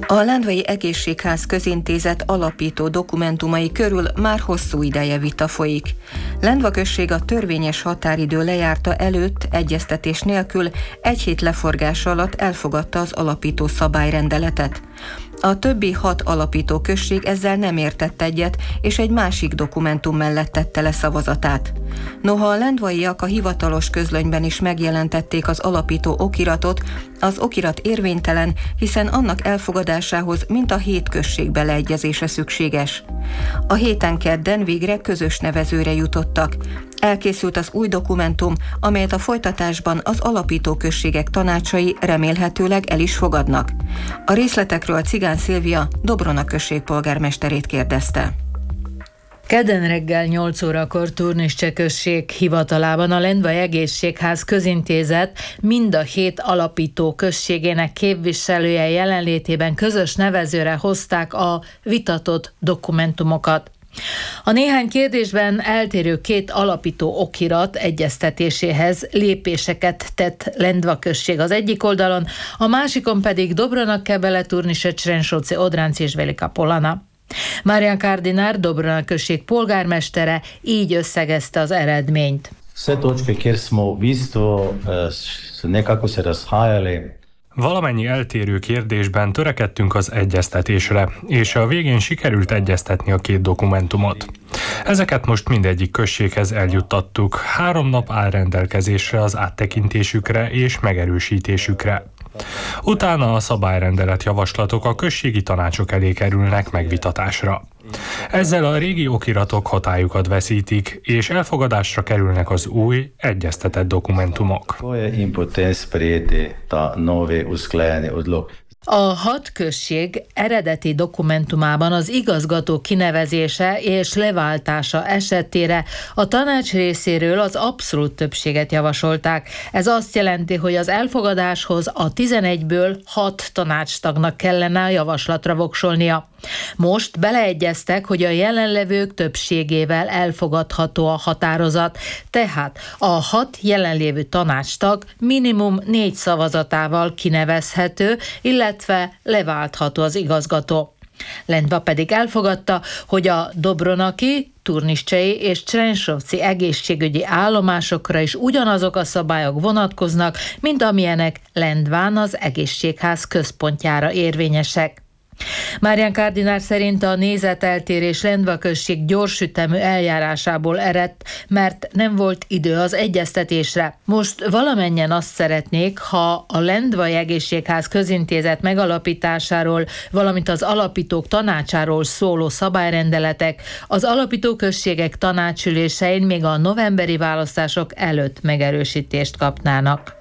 A Lendvai Egészségház Közintézet alapító dokumentumai körül már hosszú ideje vita folyik. Lendva község a törvényes határidő lejárta előtt egyeztetés nélkül egy hét leforgása alatt elfogadta az alapító szabályrendeletet. A többi 6 alapító község ezzel nem értett egyet, és egy másik dokumentum mellett tette le szavazatát. Noha a lendvaiak a hivatalos közlönyben is megjelentették az alapító okiratot, az okirat érvénytelen, hiszen annak elfogadásához mint a 7 község beleegyezése szükséges. A héten kedden végre közös nevezőre jutottak. Elkészült az új dokumentum, amelyet a folytatásban az alapító községek tanácsai remélhetőleg el is fogadnak. A részletekről Cigán Szilvia Dobrona község polgármesterét kérdezte. Kedden reggel 8 órakor Turniszcse község hivatalában a Lendvai Egészségház Közintézet mind a 7 alapító községének képviselője jelenlétében közös nevezőre hozták a vitatott dokumentumokat. A néhány kérdésben eltérő 2 alapító okirat egyeztetéséhez lépéseket tett Lendva község az egyik oldalon, a másikon pedig Dobrona Kebele, Turniszcse, Črenšovci, Odranci és Velika Polana. Marian Kardinár, Dobrona község polgármestere így összegezte az eredményt. Valamennyi eltérő kérdésben törekedtünk az egyeztetésre, és a végén sikerült egyeztetni a 2 dokumentumot. Ezeket most mindegyik községhez eljuttattuk. 3 nap áll rendelkezésre az áttekintésükre és megerősítésükre. Utána a szabályrendelet javaslatok a községi tanácsok elé kerülnek megvitatásra. Ezzel a régi okiratok hatályukat veszítik, és elfogadásra kerülnek az új, egyeztetett dokumentumok. A 6 község eredeti dokumentumában az igazgató kinevezése és leváltása esetére a tanács részéről az abszolút többséget javasolták. Ez azt jelenti, hogy az elfogadáshoz a 11-ből 6 tanácstagnak kellene a javaslatra voksolnia. Most beleegyeztek, hogy a jelenlevők többségével elfogadható a határozat, tehát a 6 jelenlévő tanácstag minimum 4 szavazatával kinevezhető, illetve leváltható az igazgató. Lendva pedig elfogadta, hogy a dobronaki, turniszcsei és Črenšovci egészségügyi állomásokra is ugyanazok a szabályok vonatkoznak, mint amilyenek Lendván az egészségház központjára érvényesek. Marian Kardinár szerint a nézeteltérés Lendva község gyorsütemű eljárásából eredt, mert nem volt idő az egyeztetésre. Most valamennyien azt szeretnék, ha a Lendvai Egészségház Közintézet megalapításáról, valamint az alapítók tanácsáról szóló szabályrendeletek az alapító községek tanácsülésein még a novemberi választások előtt megerősítést kapnának.